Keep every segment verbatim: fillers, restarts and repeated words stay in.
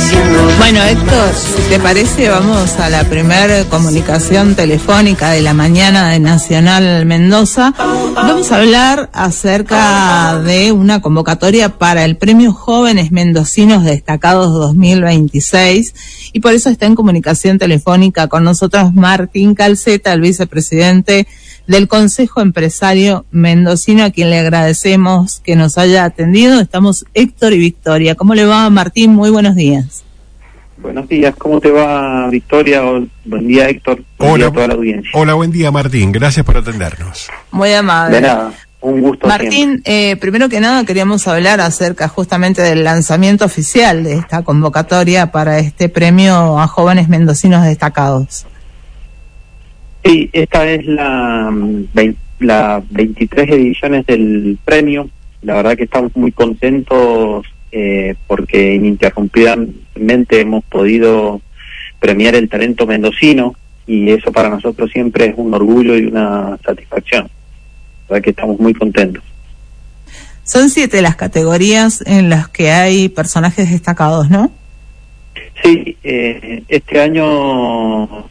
Bueno, Héctor, si te parece, vamos a la primera comunicación telefónica de la mañana de Nacional Mendoza. Vamos a hablar acerca de una convocatoria para el Premio Jóvenes Mendocinos Destacados dos mil veintiséis, y por eso está en comunicación telefónica con nosotros Martín Calceta, el vicepresidente del Consejo Empresario Mendocino, a quien le agradecemos que nos haya atendido. Estamos Héctor y Victoria. ¿Cómo le va, Martín? Muy buenos días. Buenos días, ¿cómo te va, Victoria? Buen día, Héctor. Buen Hola, día a toda la audiencia. Hola, buen día, Martín. Gracias por atendernos. Muy amable. De nada, un gusto. Martín, eh, primero que nada queríamos hablar acerca justamente del lanzamiento oficial de esta convocatoria para este premio a jóvenes mendocinos destacados. Sí, esta es la, la veintitrés ediciones del premio. La verdad que estamos muy contentos eh, porque ininterrumpidamente hemos podido premiar el talento mendocino, y eso para nosotros siempre es un orgullo y una satisfacción. La verdad que estamos muy contentos. Son siete las categorías en las que hay personajes destacados, ¿no? Sí, eh, este año,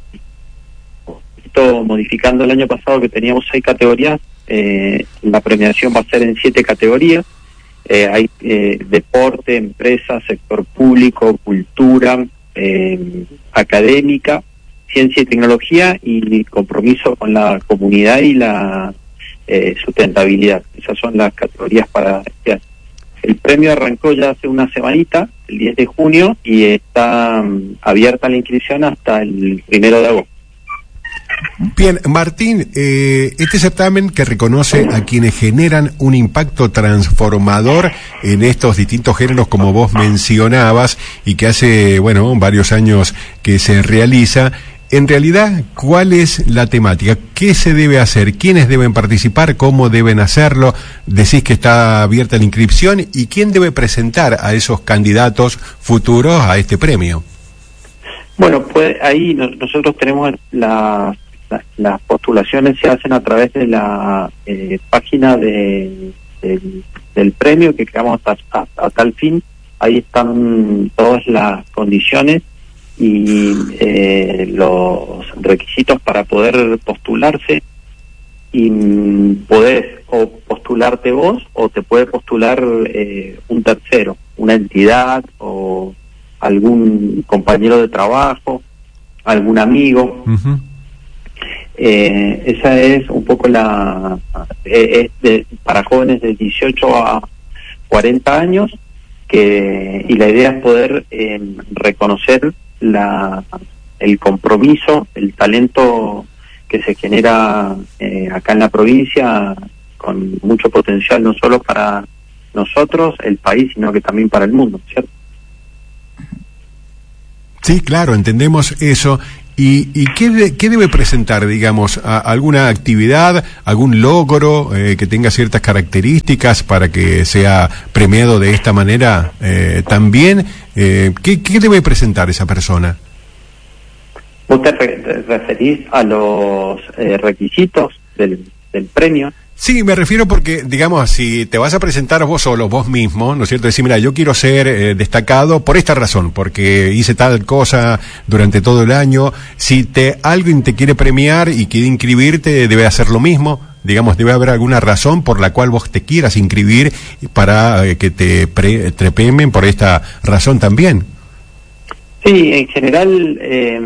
modificando el año pasado que teníamos seis categorías, eh, la premiación va a ser en siete categorías. Eh, hay eh, deporte, empresa, sector público, cultura, eh, académica, ciencia y tecnología, y compromiso con la comunidad y la eh, sustentabilidad. Esas son las categorías para este año. El premio arrancó ya hace una semanita, el diez de junio, y está um, abierta la inscripción hasta el primero de agosto. Bien, Martín, eh, este certamen que reconoce a quienes generan un impacto transformador en estos distintos géneros, como vos mencionabas, y que hace, bueno, varios años que se realiza, en realidad, ¿cuál es la temática? ¿Qué se debe hacer? ¿Quiénes deben participar? ¿Cómo deben hacerlo? Decís que está abierta la inscripción, ¿y quién debe presentar a esos candidatos futuros a este premio? Bueno, pues ahí no, nosotros tenemos las la, las postulaciones se hacen a través de la eh, página de, de, del premio que creamos a, a, a tal fin. Ahí están todas las condiciones y eh, los requisitos para poder postularse, y podés o postularte vos o te puede postular eh, un tercero, una entidad o algún compañero de trabajo, algún amigo. Uh-huh. Eh, esa es un poco la eh, es de, para jóvenes de dieciocho a cuarenta años, que y la idea es poder eh, reconocer la el compromiso, el talento que se genera eh, acá en la provincia, con mucho potencial no solo para nosotros, el país, sino que también para el mundo, ¿cierto? Sí, claro, entendemos eso. ¿Y, y qué, de, qué debe presentar, digamos, a, alguna actividad, algún logro eh, que tenga ciertas características para que sea premiado de esta manera eh, también? Eh, ¿qué, ¿Qué debe presentar esa persona? ¿Vos te, re- te referís a los eh, requisitos del, del premio? Sí, me refiero porque, digamos, si te vas a presentar vos solo, vos mismo, ¿no es cierto? Decir, mira, yo quiero ser eh, destacado por esta razón, porque hice tal cosa durante todo el año. Si te alguien te quiere premiar y quiere inscribirte, debe hacer lo mismo. Digamos, debe haber alguna razón por la cual vos te quieras inscribir para eh, que te, pre, te premien por esta razón también. Sí, en general eh,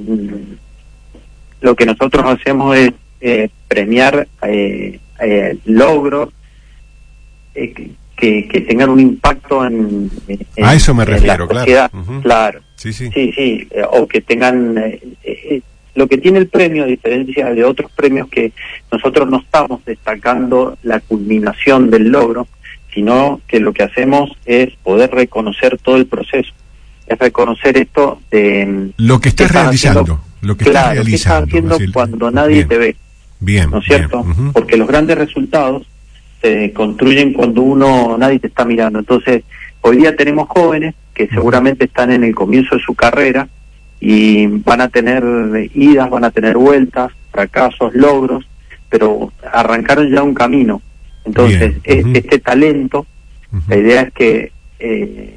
lo que nosotros hacemos es eh, premiar eh, Eh, logros eh, que, que tengan un impacto en, en a eso me en refiero, la sociedad, claro. Uh-huh. Claro. Sí, sí. Sí, sí, eh, o que tengan eh, eh, lo que tiene el premio, a diferencia de otros premios, que nosotros no estamos destacando la culminación del logro, sino que lo que hacemos es poder reconocer todo el proceso, es reconocer esto de lo que estás que realizando, haciendo, lo que claro, estás realizando, que estás haciendo decir, cuando nadie bien. te ve. Bien, ¿no es cierto? Bien. Uh-huh. Porque los grandes resultados se construyen cuando uno nadie te está mirando. Entonces, hoy día tenemos jóvenes que seguramente están en el comienzo de su carrera y van a tener idas, van a tener vueltas, fracasos, logros, pero arrancaron ya un camino. Entonces, uh-huh. e- este talento, uh-huh. la idea es que eh,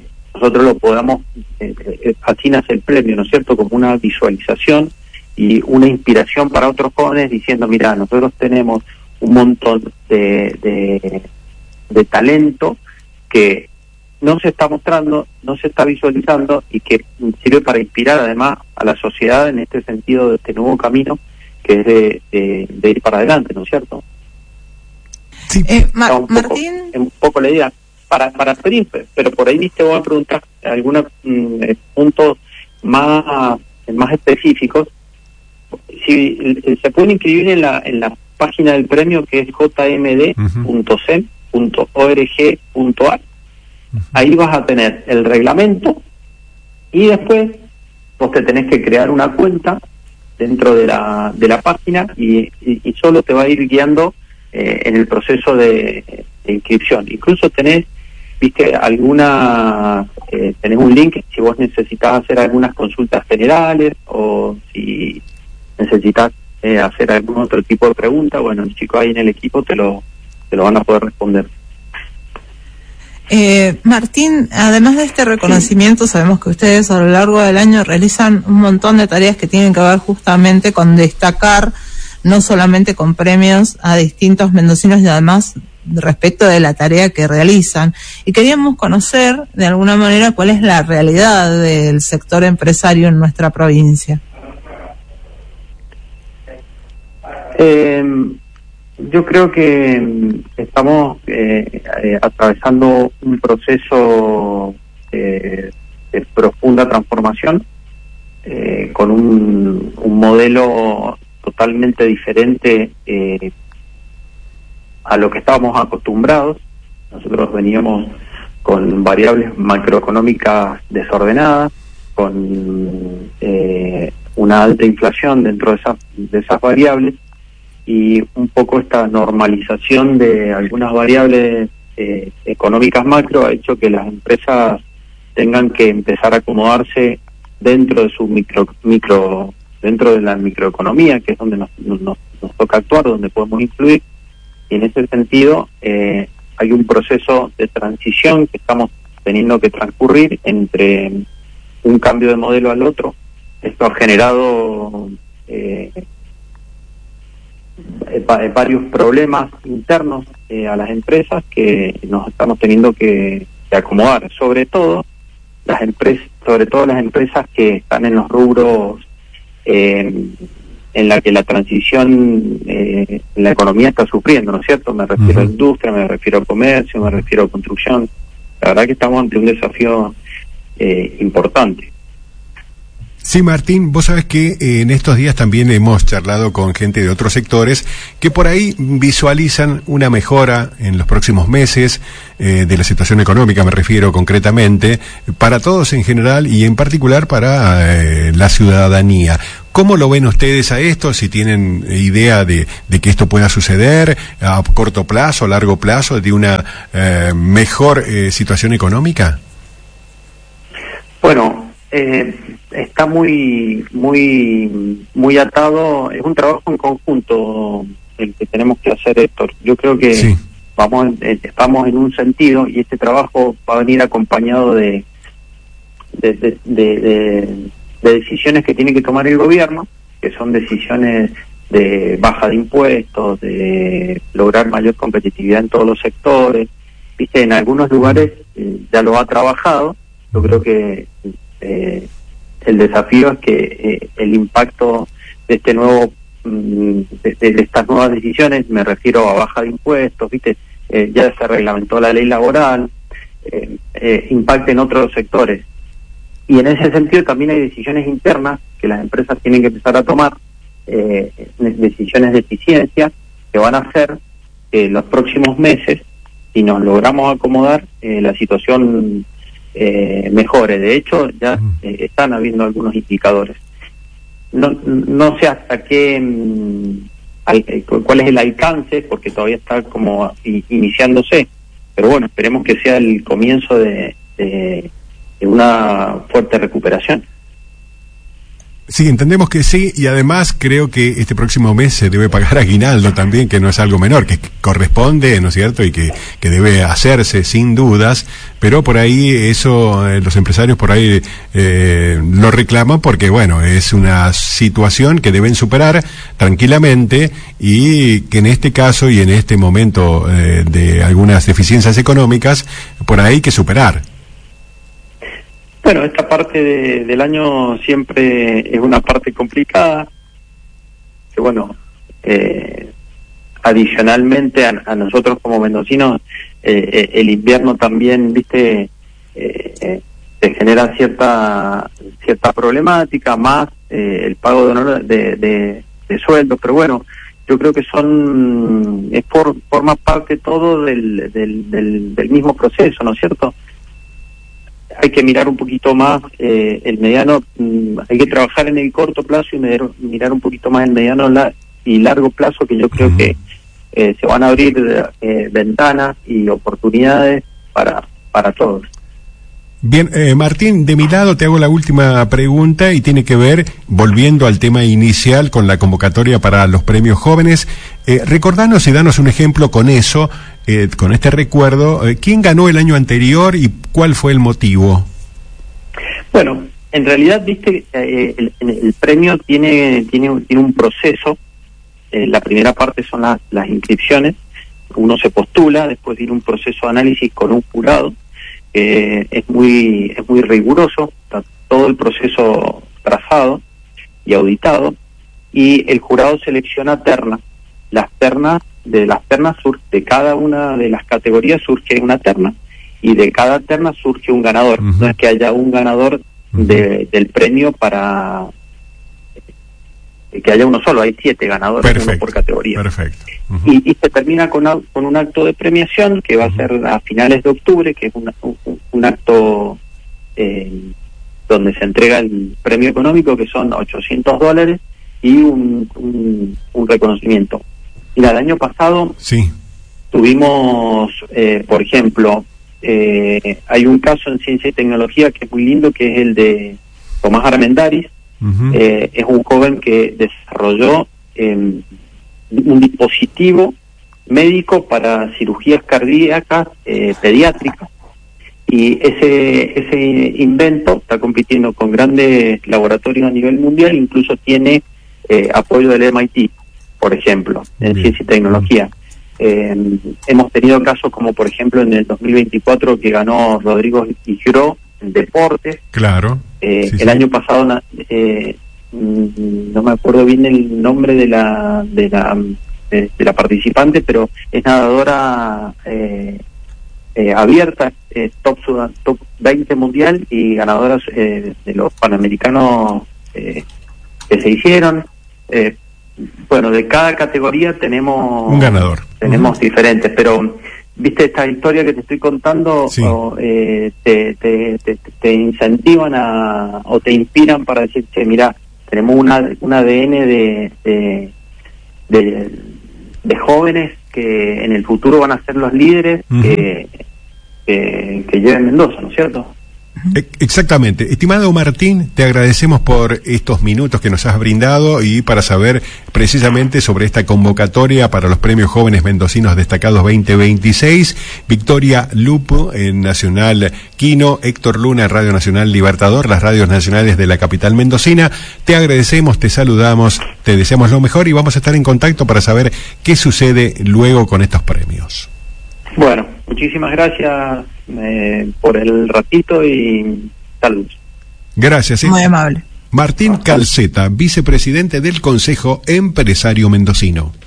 nosotros lo podamos, eh, eh, así nace el premio, ¿no es cierto?, como una visualización y una inspiración para otros jóvenes diciendo, mira, nosotros tenemos un montón de, de, de talento que no se está mostrando, no se está visualizando y que sirve para inspirar además a la sociedad en este sentido de este nuevo camino que es de, de, de ir para adelante, ¿no es cierto? Sí. Eh, Mar un poco, Martín. Un poco la idea, para para pedir, pero por ahí viste, voy a preguntar algunos mm, puntos más, más específicos. Si se pueden inscribir en la en la página del premio que es j m d punto c e m punto org punto a r. Ahí vas a tener el reglamento y después vos te tenés que crear una cuenta dentro de la de la página y, y, y solo te va a ir guiando eh, en el proceso de, de inscripción. Incluso tenés, viste, alguna eh, tenés un link si vos necesitas hacer algunas consultas generales o si necesitas eh, hacer algún otro tipo de pregunta, bueno, los chicos ahí en el equipo te lo te lo van a poder responder. Eh, Martín, además de este reconocimiento, sabemos que ustedes a lo largo del año realizan un montón de tareas que tienen que ver justamente con destacar, no solamente con premios a distintos mendocinos y además respecto de la tarea que realizan. Y queríamos conocer de alguna manera cuál es la realidad del sector empresario en nuestra provincia. Eh... Yo creo que estamos eh, eh, atravesando un proceso eh, de profunda transformación eh, con un, un modelo totalmente diferente eh, a lo que estábamos acostumbrados. Nosotros veníamos con variables macroeconómicas desordenadas, con eh, una alta inflación dentro de esas, de esas variables, y un poco esta normalización de algunas variables eh, económicas macro ha hecho que las empresas tengan que empezar a acomodarse dentro de su micro micro dentro de la microeconomía, que es donde nos, nos, nos toca actuar, donde podemos influir, y en ese sentido eh, hay un proceso de transición que estamos teniendo que transcurrir entre un cambio de modelo al otro. Esto ha generado eh, varios problemas internos eh, a las empresas que nos estamos teniendo que, que acomodar, sobre todo las empresas, sobre todo las empresas que están en los rubros eh, en la que la transición eh, en la economía está sufriendo, ¿no es cierto? Me refiero uh-huh. a industria, me refiero a comercio, me refiero a construcción. La verdad que estamos ante un desafío eh, importante. Sí, Martín, vos sabés que eh, en estos días también hemos charlado con gente de otros sectores que por ahí visualizan una mejora en los próximos meses eh, de la situación económica, me refiero concretamente, para todos en general y en particular para eh, la ciudadanía. ¿Cómo lo ven ustedes a esto? Si tienen idea de, de que esto pueda suceder a corto plazo, a largo plazo, de una eh, mejor eh, situación económica. Bueno, eh, está muy muy muy atado, es un trabajo en conjunto el que tenemos que hacer, Héctor. Yo creo que sí. vamos eh, estamos en un sentido y este trabajo va a venir acompañado de de, de, de, de de decisiones que tiene que tomar el gobierno, que son decisiones de baja de impuestos, de lograr mayor competitividad en todos los sectores. Viste, en algunos lugares eh, ya lo ha trabajado. Yo creo que eh, el desafío es que eh, el impacto de este nuevo de, de estas nuevas decisiones, me refiero a baja de impuestos, viste, eh, ya se reglamentó la ley laboral, eh, eh, impacte en otros sectores. Y en ese sentido también hay decisiones internas que las empresas tienen que empezar a tomar, eh, decisiones de eficiencia que van a hacer que los próximos meses, si nos logramos acomodar, eh, la situación eh, mejore. De hecho, ya eh, están habiendo algunos indicadores. No, no sé hasta qué, mm, al, cuál es el alcance, porque todavía está como i, iniciándose, pero bueno, esperemos que sea el comienzo de, de, de una fuerte recuperación. Sí, entendemos que sí, y además creo que este próximo mes se debe pagar aguinaldo también, que no es algo menor, que corresponde, ¿no es cierto?, y que, que debe hacerse sin dudas, pero por ahí eso, eh, los empresarios por ahí eh, lo reclaman porque, bueno, es una situación que deben superar tranquilamente y que en este caso y en este momento eh, de algunas deficiencias económicas, por ahí hay que superar. Bueno, esta parte de, del año siempre es una parte complicada, que bueno, eh, adicionalmente a, a nosotros como mendocinos, eh, el invierno también, viste, eh, eh, te genera cierta cierta problemática, más eh, el pago de, honor, de, de, de sueldos, pero bueno, yo creo que son, es por, forma parte todo del, del, del, del mismo proceso, ¿no es cierto? Hay que mirar un poquito más eh, el mediano, mmm, hay que trabajar en el corto plazo y mirar, mirar un poquito más el mediano la, y largo plazo, que yo creo uh-huh. que eh, se van a abrir eh, ventanas y oportunidades para, para todos. Bien, eh, Martín, de mi lado te hago la última pregunta y tiene que ver, volviendo al tema inicial, con la convocatoria para los premios jóvenes. Eh, recordanos y danos un ejemplo con eso, eh, con este recuerdo. Eh, ¿Quién ganó el año anterior y cuál fue el motivo? Bueno, en realidad, viste, eh, el, el premio tiene, tiene, tiene un proceso. Eh, la primera parte son las, las inscripciones. Uno se postula, después tiene un proceso de análisis con un jurado. Eh, es muy es muy riguroso, está todo el proceso trazado y auditado, y el jurado selecciona ternas. Las ternas, de las ternas surge, de cada una de las categorías surge una terna, y de cada terna surge un ganador. Uh-huh. No es que haya un ganador uh-huh. de, del premio para que haya uno solo, hay siete ganadores, perfecto, uno por categoría. Perfecto. Uh-huh. Y, y se termina con, con un acto de premiación que va uh-huh. a ser a finales de octubre, que es una, un, un acto eh, donde se entrega el premio económico, que son ochocientos dólares, y un, un, un reconocimiento. Mira, el año pasado sí. tuvimos, eh, por ejemplo, eh, hay un caso en ciencia y tecnología que es muy lindo, que es el de Tomás Armendáriz. Uh-huh. Eh, es un joven que desarrolló eh, un dispositivo médico para cirugías cardíacas eh, pediátricas, y ese ese invento está compitiendo con grandes laboratorios a nivel mundial, incluso tiene eh, apoyo del M I T, por ejemplo, en Bien. ciencia y tecnología. Eh, hemos tenido casos como, por ejemplo, en el dos mil veinticuatro que ganó Rodrigo Higuero en deportes. Claro. Eh, sí, el sí. año pasado, eh, no me acuerdo bien el nombre de la de la de, de la participante, pero es nadadora eh, eh, abierta, eh, top top veinte mundial y ganadora eh, de los panamericanos eh, que se hicieron. Eh, bueno, de cada categoría tenemos un ganador. Tenemos uh-huh. diferentes, pero viste, esta historia que te estoy contando, sí. o, eh, te, te, te, te incentivan a, o te inspiran para decir, che, mira, tenemos una, un A D N de, de, de, de jóvenes que en el futuro van a ser los líderes uh-huh. que, que, que lleven Mendoza, ¿no es cierto? Exactamente. Estimado Martín, te agradecemos por estos minutos que nos has brindado y para saber precisamente sobre esta convocatoria para los Premios Jóvenes Mendocinos Destacados veinte veintiséis. Victoria Lupo en Nacional Quino, Héctor Luna en Radio Nacional Libertador, las radios nacionales de la capital mendocina. Te agradecemos, te saludamos, te deseamos lo mejor y vamos a estar en contacto para saber qué sucede luego con estos premios. Bueno, muchísimas gracias eh, por el ratito y salud. Gracias. ¿sí? Muy amable. Martín Calceta, vicepresidente del Consejo Empresario Mendocino.